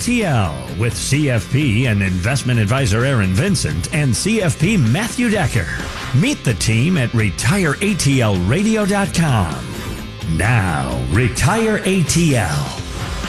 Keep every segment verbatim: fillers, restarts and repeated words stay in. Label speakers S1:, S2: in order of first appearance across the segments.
S1: T L with C F P and investment advisor Aaron Vincent and C F P Matthew Decker. Meet the team at retire A T L radio dot com. Now, Retire A T L.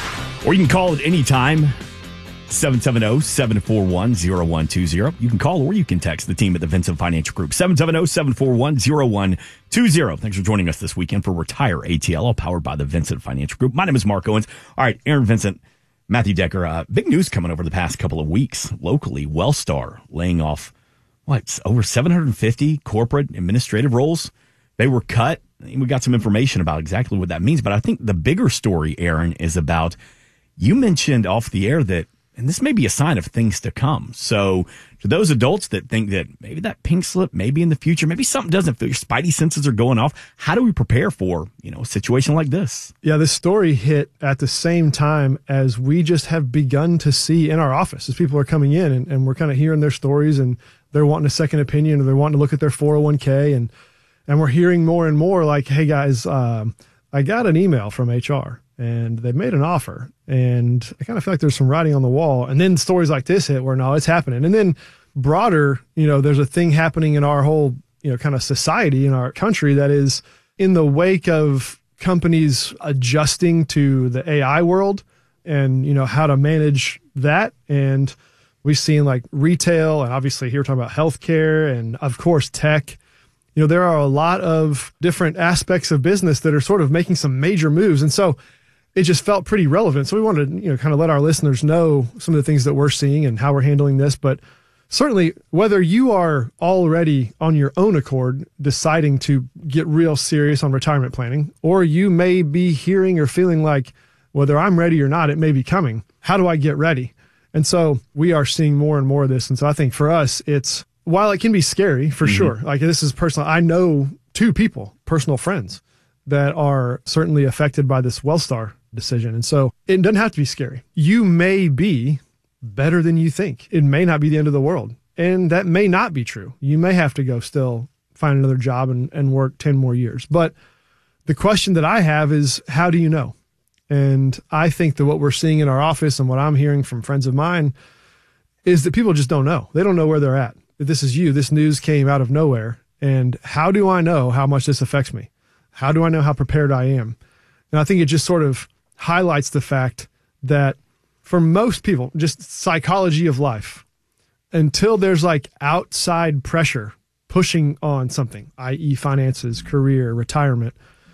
S2: Or you can call at any time, seven seven zero, seven four one, zero one two zero. You can call or you can text the team at the Vincent Financial Group, seven seven zero, seven four one, zero one two zero. Thanks for joining us this weekend for Retire A T L, all powered by the Vincent Financial Group. My name is Mark Owens. All right, Aaron Vincent, Matthew Decker. Uh, big news coming over the past couple of weeks locally. Wellstar laying off, what, over seven hundred fifty corporate administrative roles. They were cut. We got some information about exactly what that means. But I think the bigger story, Aaron, is about, you mentioned off the air that, and this may be a sign of things to come. So to those adults that think that maybe that pink slip, maybe in the future, maybe something doesn't feel, your spidey senses are going off. How do we prepare for, you know, a situation like this?
S3: Yeah, this story hit at the same time as we just have begun to see in our office as people are coming in and, and we're kind of hearing their stories and they're wanting a second opinion or they're wanting to look at their four oh one k. And, and we're hearing more and more like, hey guys, um, I got an email from H R. And they've made an offer, and I kind of feel like there's some writing on the wall. And then stories like this hit where, no, it's happening. And then broader, you know, there's a thing happening in our whole, you know, kind of society in our country that is in the wake of companies adjusting to the A I world and, you know, how to manage that. And we've seen like retail, and obviously here we're talking about healthcare and, of course, tech. You know, there are a lot of different aspects of business that are sort of making some major moves. And so it just felt pretty relevant. So we wanted to, you know, kind of let our listeners know some of the things that we're seeing and how we're handling this. But certainly, whether you are already on your own accord deciding to get real serious on retirement planning, or you may be hearing or feeling like, whether I'm ready or not, it may be coming. How do I get ready? And so we are seeing more and more of this. And so I think for us, it's, while it can be scary for mm-hmm. sure, like this is personal. I know two people, personal friends, that are certainly affected by this Wellstar decision. And so it doesn't have to be scary. You may be better than you think. It may not be the end of the world. And that may not be true. You may have to go still find another job and, and work ten more years. But the question that I have is, how do you know? And I think that what we're seeing in our office and what I'm hearing from friends of mine is that people just don't know. They don't know where they're at. If this is you, this news came out of nowhere. And how do I know how much this affects me? How do I know how prepared I am? And I think it just sort of highlights the fact that for most people, just psychology of life, until there's like outside pressure pushing on something, that is finances, career, retirement,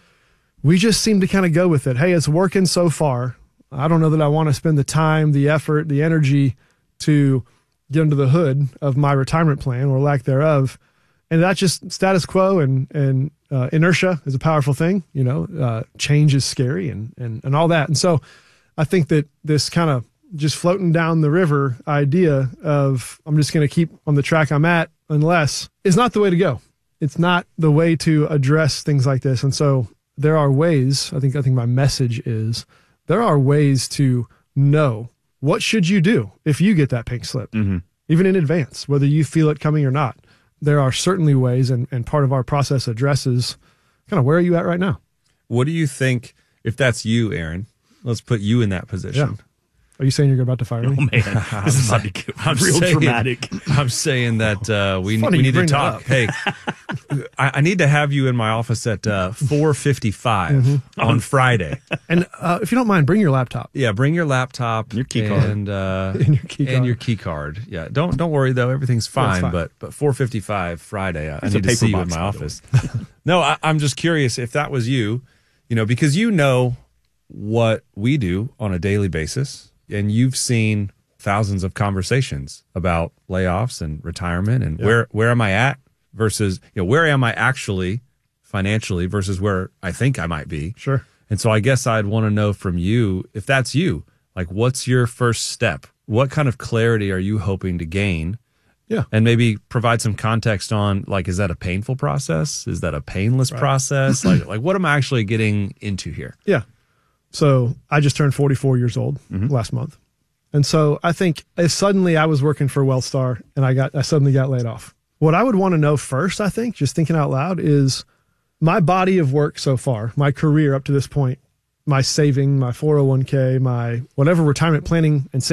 S3: we just seem to kind of go with it. Hey, it's working so far. I don't know that I want to spend the time, the effort, the energy to get under the hood of my retirement plan or lack thereof. And that's just status quo, and, and uh, inertia is a powerful thing. You know, uh, change is scary and, and, and all that. And so I think that this kind of just floating down the river idea of I'm just going to keep on the track I'm at unless is not the way to go. It's not the way to address things like this. And so there are ways, I think, I think my message is there are ways to know what should you do if you get that pink slip, mm-hmm. even in advance, whether you feel it coming or not. There are certainly ways, and, and part of our process addresses kind of where are you at right now?
S4: What do you think, if that's you, Aaron, let's put you in that position. Yeah.
S3: Are you saying you're about to fire me?
S2: Oh, man. This is about to get I'm real
S4: saying, dramatic.
S2: I'm
S4: saying that uh, we, we need to talk. Hey, I, I need to have you in my office at uh, four fifty-five mm-hmm. on Friday.
S3: And uh, if you don't mind, bring your laptop.
S4: Yeah, bring your laptop.
S2: Your key card.
S4: And, uh,
S3: and your key card.
S4: And your key card. Yeah, don't don't worry, though. Everything's fine. fine. But but four fifty-five Friday, I, I need to see you in my office. No, I, I'm just curious if that was you, you know, because you know what we do on a daily basis. And you've seen thousands of conversations about layoffs and retirement and yep. where where am I at versus, you know, where am I actually financially versus where I think I might be.
S3: Sure.
S4: And so I guess I'd want to know from you, if that's you, like what's your first step? What kind of clarity are you hoping to gain?
S3: Yeah.
S4: And maybe provide some context on, like, is that a painful process? Is that a painless right. process? like, like what am I actually getting into here?
S3: Yeah. So I just turned forty-four years old mm-hmm. last month. And so I think if suddenly I was working for Wellstar and I got, I suddenly got laid off. What I would want to know first, I think, just thinking out loud, is my body of work so far, my career up to this point, my saving, my four oh one k, my whatever retirement planning and saving